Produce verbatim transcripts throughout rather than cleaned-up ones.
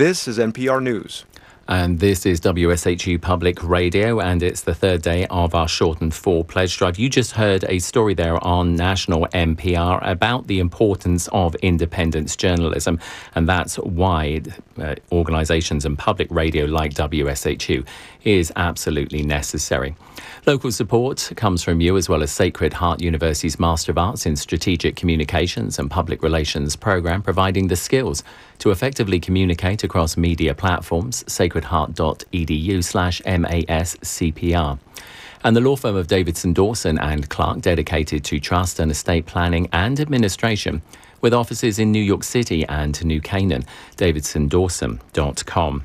This is N P R News. And this is W S H U Public Radio, and it's the third day of our shortened fall pledge drive. You just heard a story there on National N P R about the importance of independence journalism, and that's why uh, organisations and public radio like W S H U is absolutely necessary. Local support comes from you, as well as Sacred Heart University's Master of Arts in Strategic Communications and Public Relations programme, providing the skills to effectively communicate across media platforms. sacredheart.edu slash MASCPR. And the law firm of Davidson Dawson and Clark, dedicated to trust and estate planning and administration, with offices in New York City and New Canaan. davidson dawson dot com.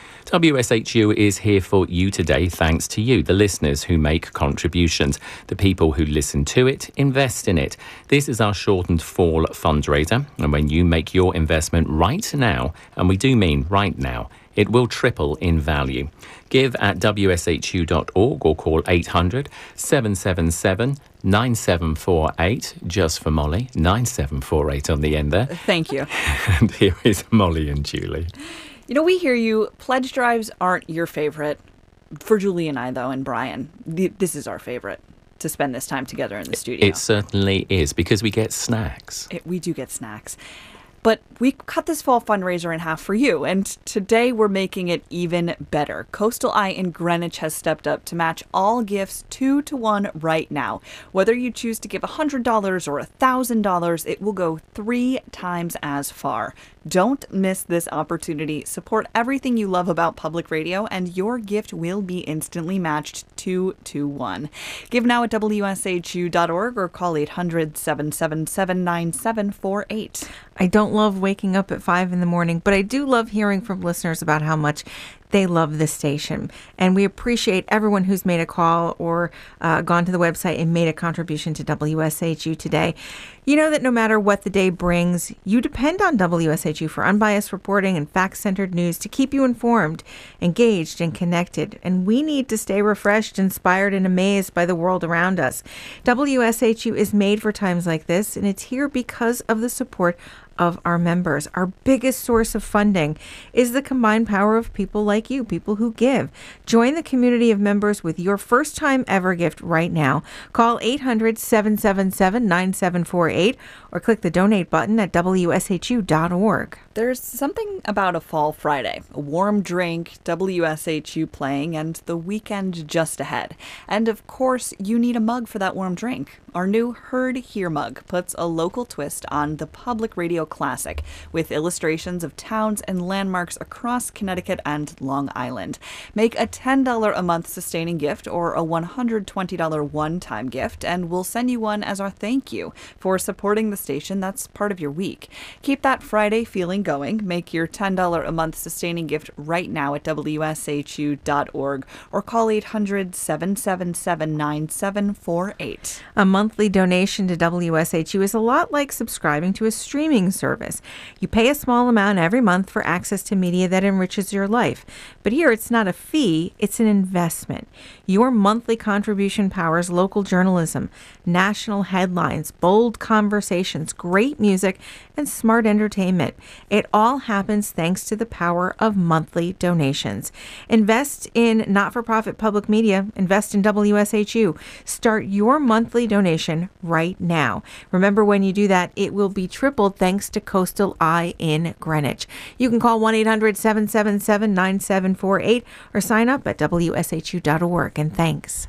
W S H U is here for you today, thanks to you, the listeners who make contributions, the people who listen to it, invest in it. This is our shortened fall fundraiser, and when you make your investment right now, and we do mean right now, it will triple in value. Give at W S H U dot org or call eight hundred, seven seven seven, nine seven four eight, just for Molly, nine seven four eight on the end there. Thank you. And here is Molly and Julie. You know, we hear you. Pledge drives aren't your favorite. For Julie and I, though, and Brian, th- this is our favorite, to spend this time together in the studio. It certainly is, because we get snacks. It, we do get snacks. But we cut this fall fundraiser in half for you, and today we're making it even better. Coastal Eye in Greenwich has stepped up to match all gifts two to one right now. Whether you choose to give one hundred dollars or one thousand dollars, it will go three times as far. Don't miss this opportunity. Support everything you love about public radio, and your gift will be instantly matched two to one. Give now at W S H U dot org or call eight hundred, seven seven seven, nine seven four eight. I don't love waking up at five in the morning, but I do love hearing from listeners about how much they love this station. And we appreciate everyone who's made a call or uh, gone to the website and made a contribution to W S H U today. You know that no matter what the day brings, you depend on W S H U for unbiased reporting and fact-centered news to keep you informed, engaged, and connected. And we need to stay refreshed, inspired, and amazed by the world around us. W S H U is made for times like this, and it's here because of the support of our members. Our biggest source of funding is the combined power of people like you, people who give. Join the community of members with your first time ever gift right now. Call eight hundred, seven seven seven, nine seven four eight or click the donate button at W S H U dot org. There's something about a fall Friday, a warm drink, W S H U playing, and the weekend just ahead. And of course, you need a mug for that warm drink. Our new Heard Here mug puts a local twist on the public radio classic with illustrations of towns and landmarks across Connecticut and Long Island. Make a ten dollars a month sustaining gift or a one hundred twenty dollars one-time gift, and we'll send you one as our thank you for supporting the station that's part of your week. Keep that Friday feeling going. Make your ten dollars a month sustaining gift right now at W S H U dot org or call eight hundred, seven seven seven, nine seven four eight. A monthly donation to W S H U is a lot like subscribing to a streaming service. You pay a small amount every month for access to media that enriches your life. But here it's not a fee, it's an investment. Your monthly contribution powers local journalism, national headlines, bold conversations, great music, and smart entertainment. It all happens thanks to the power of monthly donations. Invest in not-for-profit public media. Invest in W S H U. Start your monthly donation right now. Remember, when you do that, it will be tripled thanks to Coastal Eye in Greenwich. You can call one eight hundred, seven seven seven, nine seven four eight or sign up at W S H U dot org. And thanks.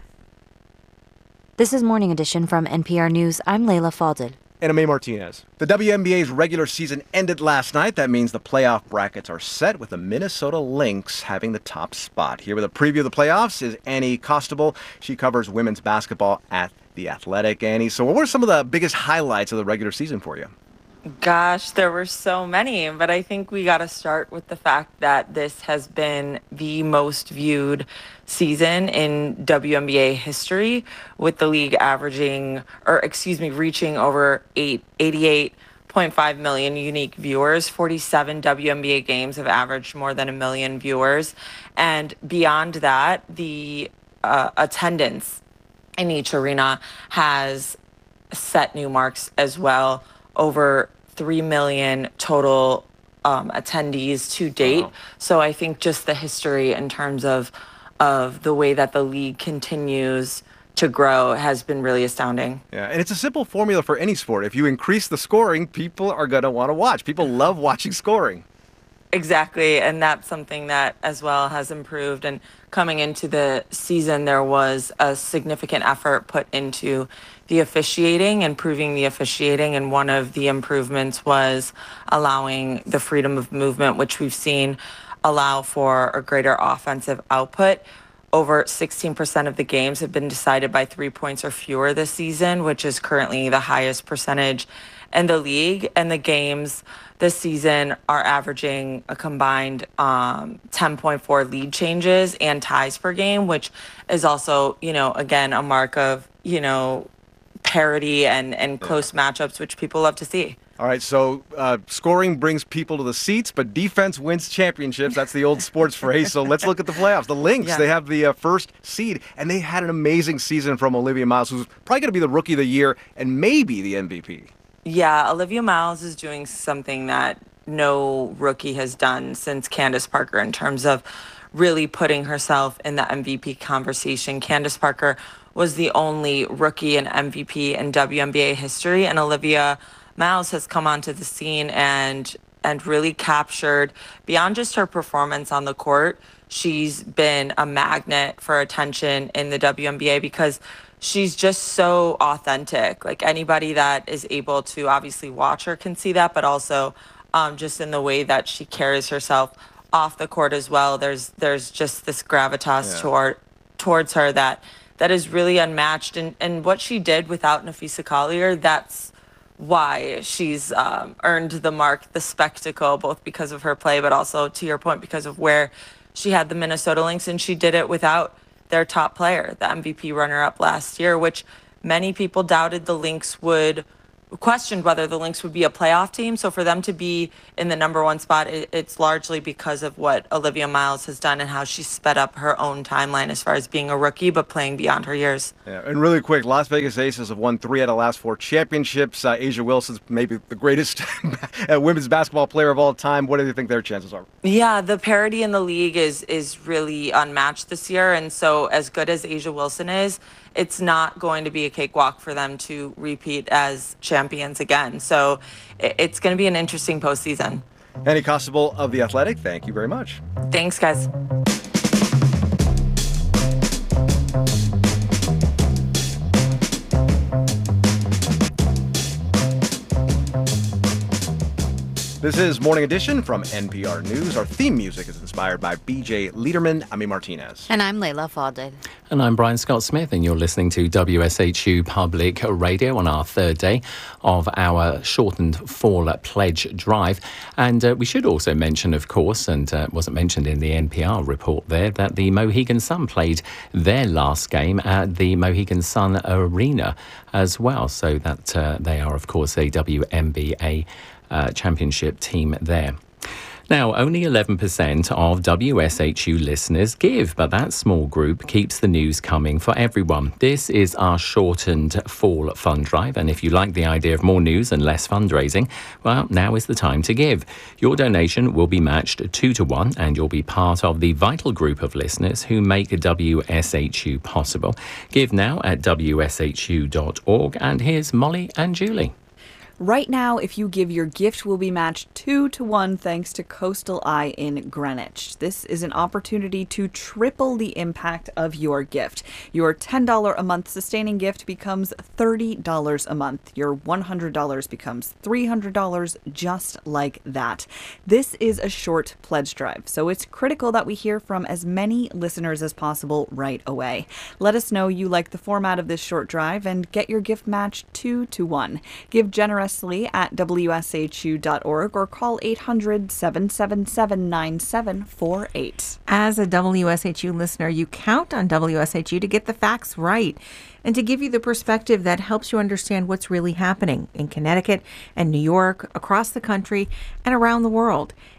This is Morning Edition from N P R News. I'm Layla Falded. And I'm May Martinez. The W N B A's regular season ended last night. That means the playoff brackets are set, with the Minnesota Lynx having the top spot. Here with a preview of the playoffs is Annie Costabile. She covers women's basketball at The Athletic. Annie, so what were some of the biggest highlights of the regular season for you? Gosh, there were so many, but I think we got to start with the fact that this has been the most viewed season in W N B A history, with the league averaging, or excuse me, reaching over eight, eighty-eight point five million unique viewers. forty-seven W N B A games have averaged more than a million viewers. And beyond that, the uh, attendance in each arena has set new marks as well. Over three million total um, attendees to date. Wow. So I think just the history in terms of of the way that the league continues to grow has been really astounding. Yeah, and it's a simple formula for any sport. If you increase the scoring, people are going to want to watch. People love watching scoring. Exactly, and that's something that as well has improved. And coming into the season, there was a significant effort put into the officiating, improving the officiating, and one of the improvements was allowing the freedom of movement, which we've seen allow for a greater offensive output. Over sixteen percent of the games have been decided by three points or fewer this season, which is currently the highest percentage in the league. And the games this season are averaging a combined um, ten point four lead changes and ties per game, which is also, you know, again, a mark of, you know, parity and, and close yeah. matchups, which people love to see. All right, so uh, scoring brings people to the seats, but defense wins championships. That's the old sports phrase. So let's look at the playoffs. The Lynx, yeah. they have the uh, first seed, and they had an amazing season from Olivia Miles, who's probably going to be the Rookie of the Year and maybe the M V P. Yeah, Olivia Miles is doing something that no rookie has done since Candace Parker in terms of really putting herself in the M V P conversation. Candace Parker was the only rookie and M V P in W N B A history, and Olivia Miles has come onto the scene and and really captured, beyond just her performance on the court, she's been a magnet for attention in the W N B A because she's just so authentic. Like anybody that is able to obviously watch her can see that, but also um, just in the way that she carries herself off the court as well. There's there's just this gravitas yeah. toward towards her that that is really unmatched. And and what she did without Napheesa Collier, that's why she's um, earned the mark, the spectacle, both because of her play, but also, to your point, because of where she had the Minnesota Lynx, and she did it without their top player, the M V P runner-up last year, which many people doubted the Lynx would, questioned whether the Lynx would be a playoff team. So for them to be in the number one spot, it, it's largely because of what Olivia Miles has done and how she sped up her own timeline as far as being a rookie, but playing beyond her years. Yeah, and really quick, Las Vegas Aces have won three out of the last four championships. Uh, A'ja Wilson's maybe the greatest women's basketball player of all time. What do you think their chances are? Yeah, the parity in the league is is really unmatched this year. And so as good as A'ja Wilson is, it's not going to be a cakewalk for them to repeat as champions again. So it's going to be an interesting postseason. Annie Costabile of The Athletic, thank you very much. Thanks, guys. This is Morning Edition from N P R News. Our theme music is inspired by B J Liederman, Ami Martinez. And I'm Layla Fadel. And I'm Brian Scott Smith, and you're listening to W S H U Public Radio on our third day of our shortened fall pledge drive. And uh, we should also mention, of course, and uh, wasn't mentioned in the N P R report there, that the Mohegan Sun played their last game at the Mohegan Sun Arena as well. So that uh, they are, of course, a W N B A Uh, championship team there. Now, only eleven percent of W S H U listeners give, but that small group keeps the news coming for everyone. This is our shortened fall fund drive, and if you like the idea of more news and less fundraising, well, now is the time to give. Your donation will be matched two to one, and you'll be part of the vital group of listeners who make W S H U possible. Give now at W S H U dot org, and here's Molly and Julie. Right now, if you give, your gift will be matched two to one thanks to Coastal Eye in Greenwich. This is an opportunity to triple the impact of your gift. Your ten dollars a month sustaining gift becomes thirty dollars a month. Your one hundred dollars becomes three hundred dollars, just like that. This is a short pledge drive, so it's critical that we hear from as many listeners as possible right away. Let us know you like the format of this short drive and get your gift matched two to one. Give generously at W S H U dot org or call eight hundred, seven seven seven, nine seven four eight. As a W S H U listener, you count on W S H U to get the facts right and to give you the perspective that helps you understand what's really happening in Connecticut and New York, across the country, and around the world.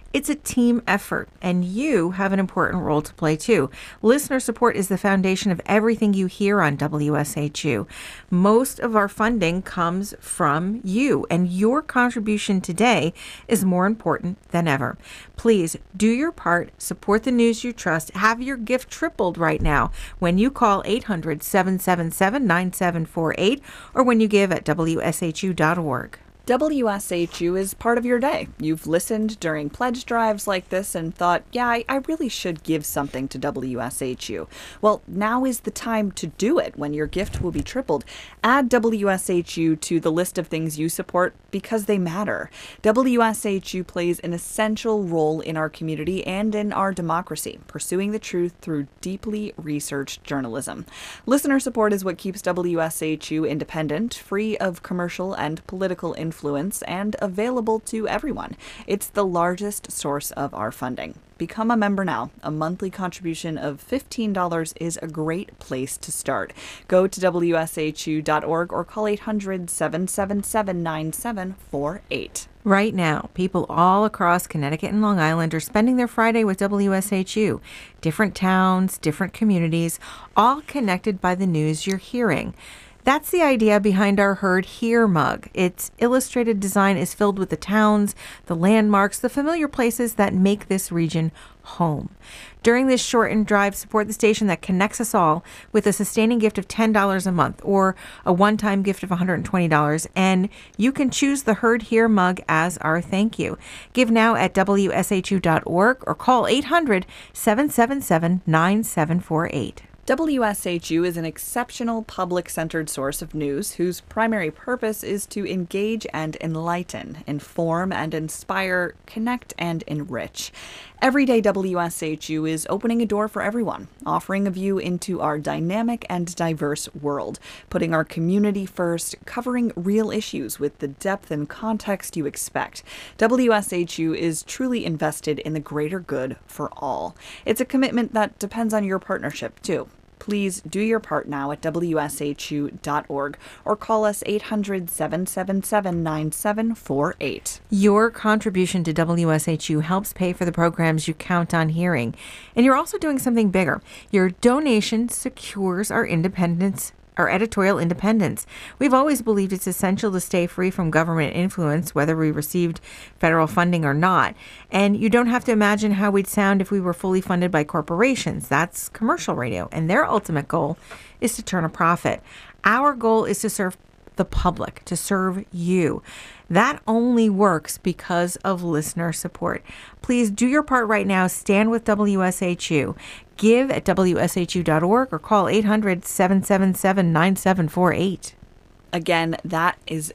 It's a team effort, and you have an important role to play too. Listener support is the foundation of everything you hear on W S H U. Most of our funding comes from you, and your contribution today is more important than ever. Please do your part, support the news you trust, have your gift tripled right now when you call eight hundred, seven seven seven, nine seven four eight or when you give at W S H U dot org. W S H U is part of your day. You've listened during pledge drives like this and thought, yeah, I, I really should give something to W S H U. Well, now is the time to do it when your gift will be tripled. Add W S H U to the list of things you support because they matter. W S H U plays an essential role in our community and in our democracy, pursuing the truth through deeply researched journalism. Listener support is what keeps W S H U independent, free of commercial and political influence. Influence and available to everyone. It's the largest source of our funding. Become a member now. A monthly contribution of fifteen dollars is a great place to start. Go to W S H U dot org or call eight hundred, seven seven seven, nine seven four eight. Right now, people all across Connecticut and Long Island are spending their Friday with W S H U. Different towns, different communities, all connected by the news you're hearing. That's the idea behind our Heard Here mug. Its illustrated design is filled with the towns, the landmarks, the familiar places that make this region home. During this shortened drive, support the station that connects us all with a sustaining gift of ten dollars a month or a one-time gift of one hundred twenty dollars, and you can choose the Heard Here mug as our thank you. Give now at W S H U dot org or call eight hundred, seven seven seven, nine seven four eight. W S H U is an exceptional public-centered source of news whose primary purpose is to engage and enlighten, inform and inspire, connect and enrich. Every day, W S H U is opening a door for everyone, offering a view into our dynamic and diverse world, putting our community first, covering real issues with the depth and context you expect. W S H U is truly invested in the greater good for all. It's a commitment that depends on your partnership, too. Please do your part now at W S H U dot org or call us eight hundred, seven seven seven, nine seven four eight. Your contribution to W S H U helps pay for the programs you count on hearing. And you're also doing something bigger. Your donation secures our independence, our editorial independence. We've always believed it's essential to stay free from government influence, whether we received federal funding or not. And you don't have to imagine how we'd sound if we were fully funded by corporations. That's commercial radio, and their ultimate goal is to turn a profit. Our goal is to serve the public, to serve you. That only works because of listener support. Please do your part right now. Stand with W S H U. Give at W S H U dot org or call eight hundred, seven seven seven, nine seven four eight. Again, that is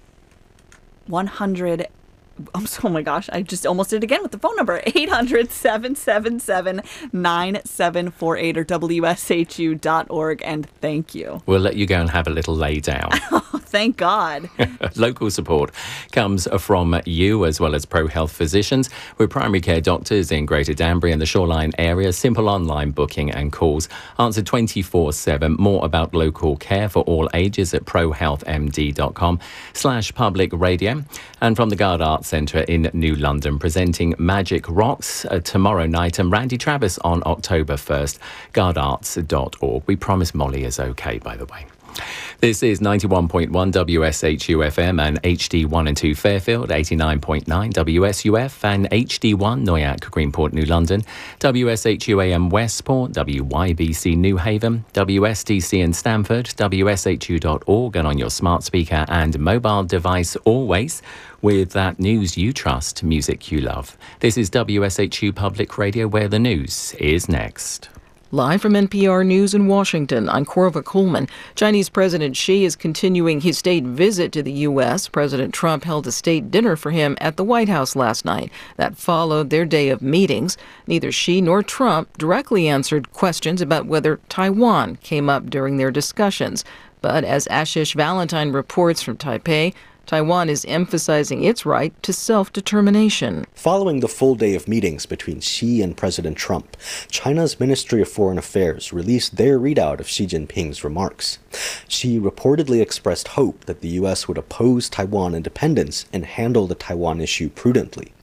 one hundred. Oh, oh my gosh, I just almost did it again with the phone number. eight hundred, seven seven seven, nine seven four eight or W S H U dot org, and thank you. We'll let you go and have a little lay down. Oh, thank God. Local support comes from you as well as ProHealth physicians. We're primary care doctors in Greater Danbury and the Shoreline area. Simple online booking and calls. Answer twenty-four seven. More about local care for all ages at pro health m d dot com slash public radio. And from the Gard Arts Centre in New London, presenting Magic Rocks uh, tomorrow night and Randy Travis on October first. gard arts dot org. We promise Molly is okay, by the way. This is ninety-one point one W S H U F M and H D one and two Fairfield, eighty-nine point nine W S U F and H D one Noyac, Greenport, New London, W S H U A M Westport, W Y B C New Haven, W S T C in Stamford, W S H U dot org and on your smart speaker and mobile device always with that news you trust, music you love. This is W S H U Public Radio, where the news is next. Live from N P R News in Washington, I'm Corva Coleman. Chinese President Xi is continuing his state visit to the U S. President Trump held a state dinner for him at the White House last night. That followed their day of meetings. Neither Xi nor Trump directly answered questions about whether Taiwan came up during their discussions. But as Ashish Valentine reports from Taipei, Taiwan is emphasizing its right to self-determination. Following the full day of meetings between Xi and President Trump, China's Ministry of Foreign Affairs released their readout of Xi Jinping's remarks. Xi reportedly expressed hope that the U S would oppose Taiwan independence and handle the Taiwan issue prudently.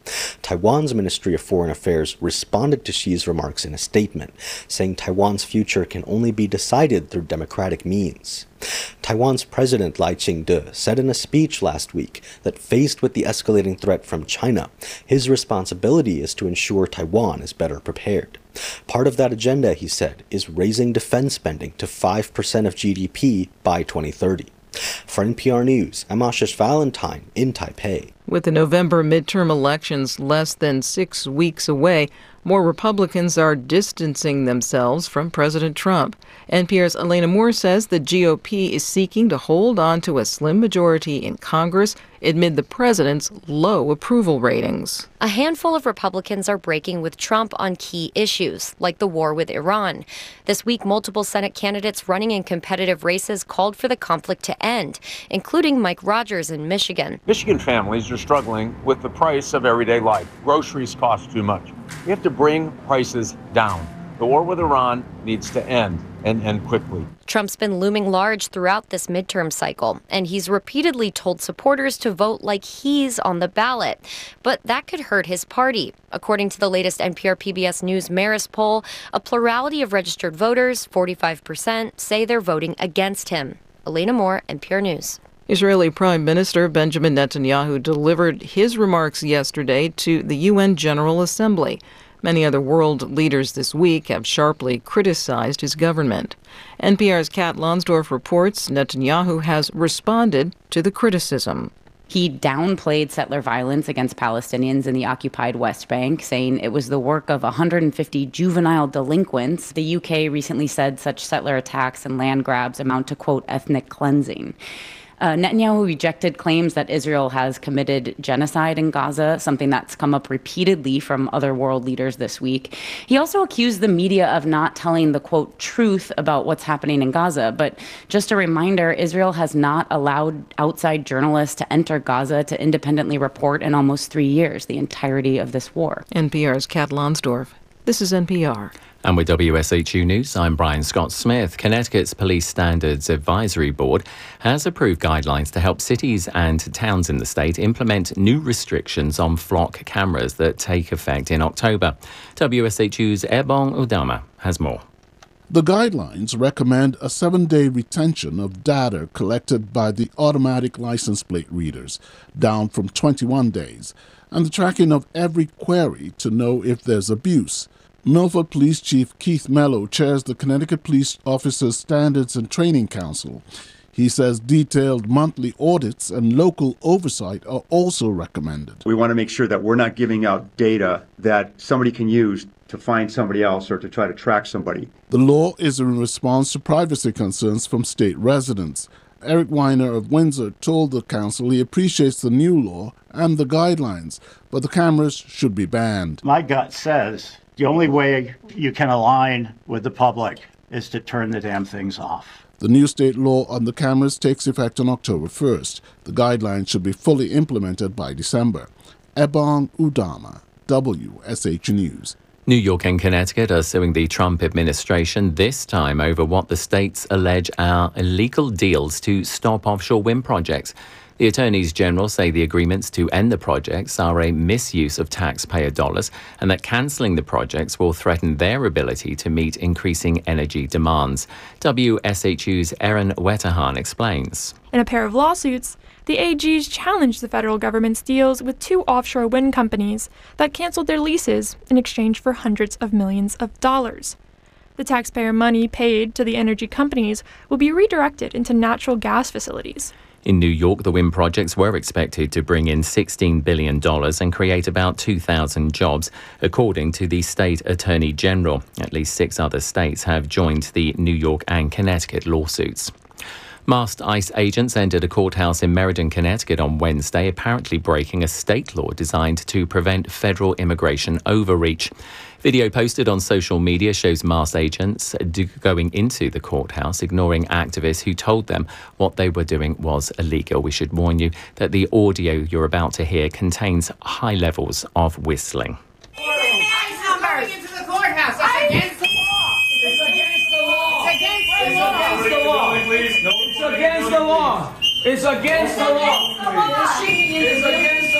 Taiwan's Ministry of Foreign Affairs responded to Xi's remarks in a statement, saying Taiwan's future can only be decided through democratic means. Taiwan's President Lai Ching-te said in a speech last week that faced with the escalating threat from China, his responsibility is to ensure Taiwan is better prepared. Part of that agenda, he said, is raising defense spending to five percent of G D P by twenty thirty. For N P R News, I'm Ashish Valentine in Taipei. With the November midterm elections less than six weeks away, more Republicans are distancing themselves from President Trump. N P R's Elena Moore says the G O P is seeking to hold on to a slim majority in Congress amid the president's low approval ratings. A handful of Republicans are breaking with Trump on key issues, like the war with Iran. This week, multiple Senate candidates running in competitive races called for the conflict to end, including Mike Rogers in Michigan. Michigan families are struggling with the price of everyday life. Groceries cost too much. We have to bring prices down. The war with Iran needs to end, and end quickly. Trump's been looming large throughout this midterm cycle, and he's repeatedly told supporters to vote like he's on the ballot. But that could hurt his party. According to the latest N P R P B S News Marist poll, a plurality of registered voters, forty-five percent, say they're voting against him. Elena Moore, N P R News. Israeli Prime Minister Benjamin Netanyahu delivered his remarks yesterday to the U N General Assembly. Many other world leaders this week have sharply criticized his government. N P R's Kat Lonsdorf reports Netanyahu has responded to the criticism. He downplayed settler violence against Palestinians in the occupied West Bank, saying it was the work of one hundred fifty juvenile delinquents. The U K recently said such settler attacks and land grabs amount to, quote, ethnic cleansing. Uh, Netanyahu rejected claims that Israel has committed genocide in Gaza, something that's come up repeatedly from other world leaders this week. He also accused the media of not telling the, quote, truth about what's happening in Gaza. But just a reminder, Israel has not allowed outside journalists to enter Gaza to independently report in almost three years, the entirety of this war. N P R's Kat Lonsdorf. This is N P R. And with W S H U News, I'm Brian Scott Smith. Connecticut's Police Standards Advisory Board has approved guidelines to help cities and towns in the state implement new restrictions on flock cameras that take effect in October. W S H U's Ebong Udama has more. The guidelines recommend a seven-day retention of data collected by the automatic license plate readers, down from twenty-one days, and the tracking of every query to know if there's abuse. Milford Police Chief Keith Mello chairs the Connecticut Police Officers Standards and Training Council. He says detailed monthly audits and local oversight are also recommended. We want to make sure that we're not giving out data that somebody can use to find somebody else or to try to track somebody. The law is in response to privacy concerns from state residents. Eric Weiner of Windsor told the council he appreciates the new law and the guidelines, but the cameras should be banned. My gut says the only way you can align with the public is to turn the damn things off. The new state law on the cameras takes effect on October first. The guidelines should be fully implemented by December. Ebong Udama, W S H News. New York and Connecticut are suing the Trump administration, this time over what the states allege are illegal deals to stop offshore wind projects. The attorneys general say the agreements to end the projects are a misuse of taxpayer dollars and that cancelling the projects will threaten their ability to meet increasing energy demands. W S H U's Erin Wetterhahn explains. In a pair of lawsuits, the A Gs challenged the federal government's deals with two offshore wind companies that canceled their leases in exchange for hundreds of millions of dollars. The taxpayer money paid to the energy companies will be redirected into natural gas facilities. In New York, the wind projects were expected to bring in sixteen billion dollars and create about two thousand jobs, according to the state attorney general. At least six other states have joined the New York and Connecticut lawsuits. Masked ICE agents entered a courthouse in Meriden, Connecticut on Wednesday, apparently breaking a state law designed to prevent federal immigration overreach. Video posted on social media shows masked agents going into the courthouse, ignoring activists who told them what they were doing was illegal. We should warn you that the audio you're about to hear contains high levels of whistling. It's against the law. It's against the law. It's against the law.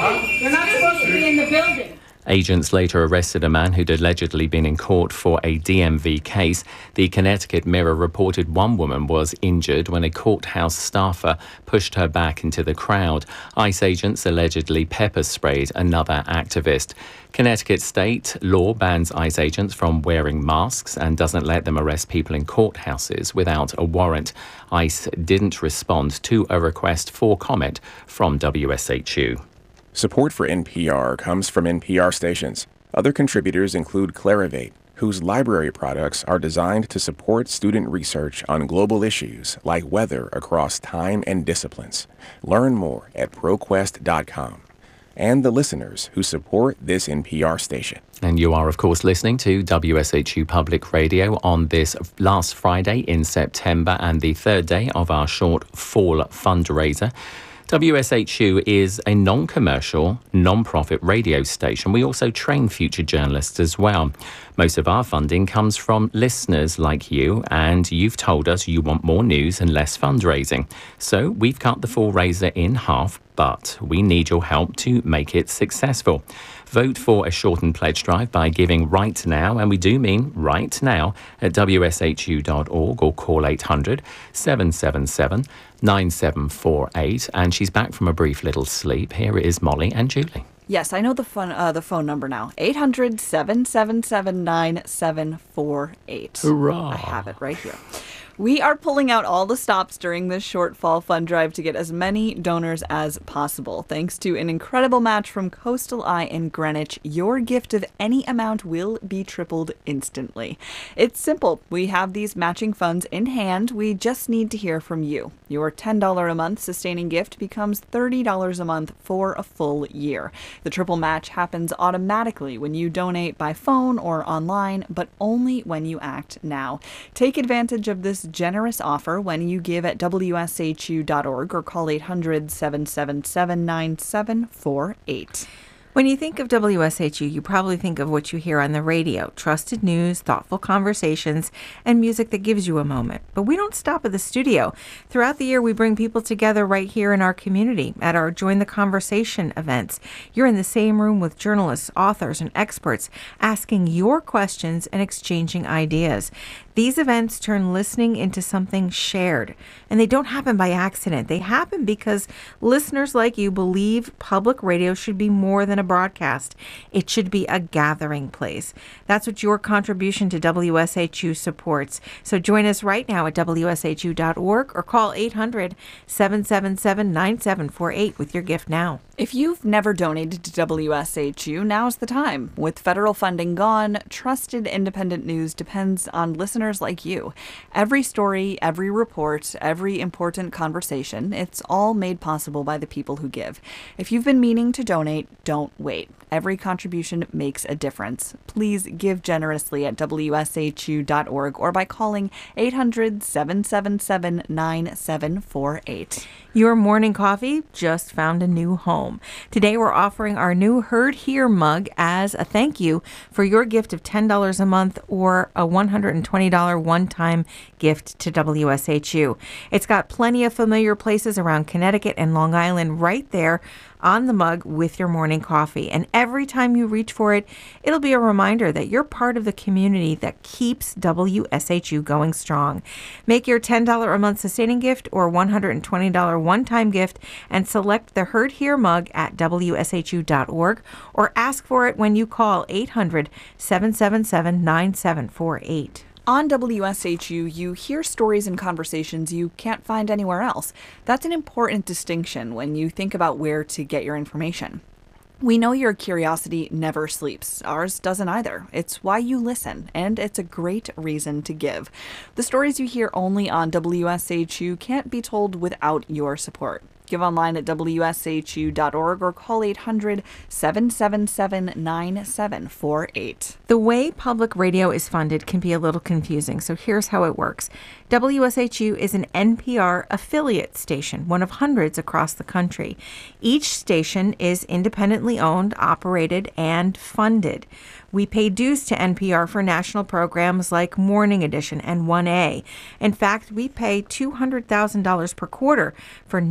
You're not supposed to be in the building. Agents later arrested a man who'd allegedly been in court for a D M V case. The Connecticut Mirror reported one woman was injured when a courthouse staffer pushed her back into the crowd. ICE agents allegedly pepper sprayed another activist. Connecticut state law bans ICE agents from wearing masks and doesn't let them arrest people in courthouses without a warrant. ICE didn't respond to a request for comment from W S H U. Support for N P R comes from N P R stations. Other contributors include Clarivate, whose library products are designed to support student research on global issues like weather across time and disciplines. Learn more at ProQuest dot com. And the listeners who support this N P R station. And you are, of course, listening to W S H U Public Radio on this last Friday in September and the third day of our short fall fundraiser. W S H U is a non-commercial, non-profit radio station. We also train future journalists as well. Most of our funding comes from listeners like you, and you've told us you want more news and less fundraising. So we've cut the fundraiser in half, but we need your help to make it successful. Vote for a shortened pledge drive by giving right now, and we do mean right now, at W S H U dot org or call eight hundred, seven seven seven, nine seven four eight. And she's back from a brief little sleep. Here is Molly and Julie. Yes, I know the phone, uh, the phone number now. eight hundred, seven seven seven, nine seven four eight. Hurrah. I have it right here. We are pulling out all the stops during this short fall fund drive to get as many donors as possible. Thanks to an incredible match from Coastal Eye in Greenwich, your gift of any amount will be tripled instantly. It's simple. We have these matching funds in hand. We just need to hear from you. Your ten dollars a month sustaining gift becomes thirty dollars a month for a full year. The triple match happens automatically when you donate by phone or online, but only when you act now. Take advantage of this generous offer when you give at W S H U dot org or call eight hundred, seven seven seven, nine seven four eight. When you think of W S H U, you probably think of what you hear on the radio, trusted news, thoughtful conversations, and music that gives you a moment. But we don't stop at the studio. Throughout the year, we bring people together right here in our community at our Join the Conversation events. You're in the same room with journalists, authors, and experts asking your questions and exchanging ideas. These events turn listening into something shared, and they don't happen by accident. They happen because listeners like you believe public radio should be more than a broadcast. It should be a gathering place. That's what your contribution to W S H U supports. So join us right now at W S H U dot org or call eight hundred, seven seven seven, nine seven four eight with your gift now. If you've never donated to W S H U, now's the time. With federal funding gone, trusted independent news depends on listeners like you. Every story, every report, every important conversation, it's all made possible by the people who give. If you've been meaning to donate, don't wait. Every contribution makes a difference. Please give generously at W S H U dot org or by calling eight hundred, seven seven seven, nine seven four eight. Your morning coffee just found a new home. Today we're offering our new Heard Here mug as a thank you for your gift of ten dollars a month or a one hundred twenty dollars one-time gift to W S H U. It's got plenty of familiar places around Connecticut and Long Island right there on the mug with your morning coffee. And every time you reach for it, it'll be a reminder that you're part of the community that keeps W S H U going strong. Make your ten dollars a month sustaining gift or one hundred twenty dollars one-time gift and select the Heard Here mug at W S H U dot org or ask for it when you call eight hundred, seven seven seven, nine seven four eight. On W S H U, you hear stories and conversations you can't find anywhere else. That's an important distinction when you think about where to get your information. We know your curiosity never sleeps. Ours doesn't either. It's why you listen, and it's a great reason to give. The stories you hear only on W S H U can't be told without your support. Give online at W S H U dot org or call eight hundred, seven seven seven, nine seven four eight. The way public radio is funded can be a little confusing, so here's how it works. W S H U is an N P R affiliate station, one of hundreds across the country. Each station is independently owned, operated, and funded. We pay dues to N P R for national programs like Morning Edition and one A. In fact, we pay two hundred thousand dollars per quarter for national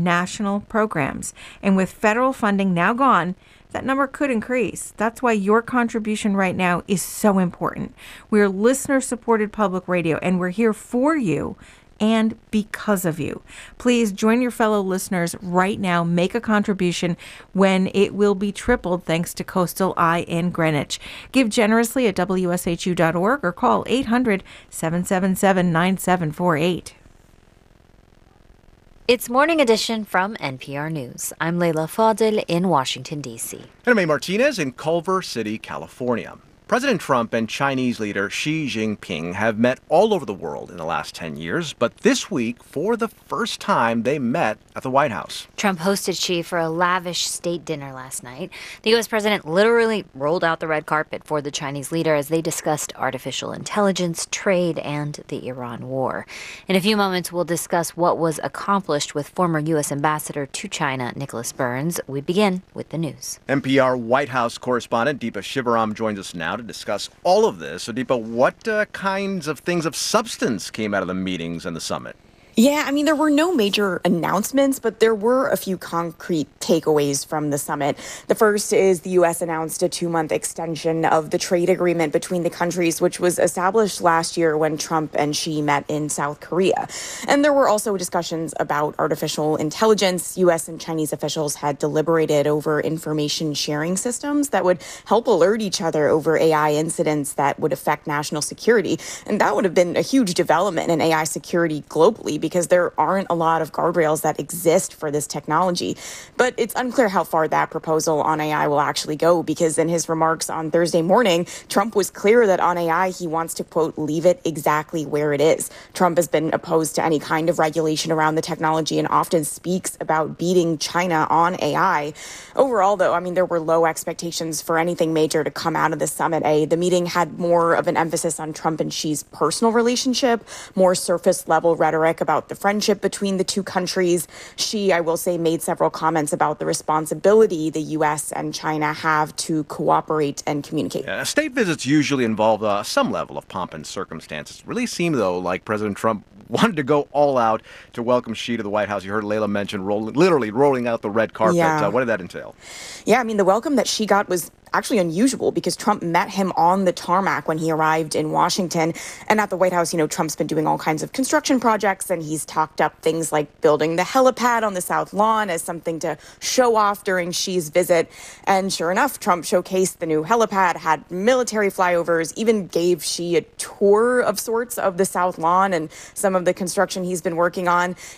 educational programs. And with federal funding now gone, that number could increase. That's why your contribution right now is so important. We're listener-supported public radio, and we're here for you and because of you. Please join your fellow listeners right now. Make a contribution when it will be tripled thanks to Coastal Eye in Greenwich. Give generously at W S H U dot org or call eight hundred, seven seven seven, nine seven four eight. It's Morning Edition from N P R News. I'm Leila Fadel in Washington, D C. And I'm May Martinez in Culver City, California. President Trump and Chinese leader Xi Jinping have met all over the world in the last ten years, but this week, for the first time, they met at the White House. Trump hosted Xi for a lavish state dinner last night. The U S president literally rolled out the red carpet for the Chinese leader as they discussed artificial intelligence, trade, and the Iran war. In a few moments, we'll discuss what was accomplished with former U S ambassador to China, Nicholas Burns. We begin with the news. N P R White House correspondent Deepa Shivaram joins us now to discuss all of this. So, Deepa, what uh, kinds of things of substance came out of the meetings and the summit? Yeah, I mean, there were no major announcements, but there were a few concrete takeaways from the summit. The first is the U S announced a two-month extension of the trade agreement between the countries, which was established last year when Trump and Xi met in South Korea. And there were also discussions about artificial intelligence. U S and Chinese officials had deliberated over information sharing systems that would help alert each other over A I incidents that would affect national security. And that would have been a huge development in A I security globally, because there aren't a lot of guardrails that exist for this technology. But it's unclear how far that proposal on A I will actually go, because in his remarks on Thursday morning, Trump was clear that on A I, he wants to, quote, leave it exactly where it is. Trump has been opposed to any kind of regulation around the technology and often speaks about beating China on A I. Overall, though, I mean, there were low expectations for anything major to come out of the summit. A, the meeting had more of an emphasis on Trump and Xi's personal relationship, more surface level rhetoric about about the friendship between the two countries. Xi, I will say, made several comments about the responsibility the U S and China have to cooperate and communicate. Yeah, state visits usually involve uh, some level of pomp and circumstance. It really seemed, though, like President Trump wanted to go all out to welcome Xi to the White House. You heard Leila mention roll, literally rolling out the red carpet. Yeah. Uh, what did that entail? Yeah, I mean, the welcome that Xi got was actually unusual because Trump met him on the tarmac when he arrived in Washington. And at the White House, you know, Trump's been doing all kinds of construction projects, and he's talked up things like building the helipad on the South Lawn as something to show off during Xi's visit. And sure enough, Trump showcased the new helipad, had military flyovers, even gave Xi a tour of sorts of the South Lawn and some of the construction he's been working on.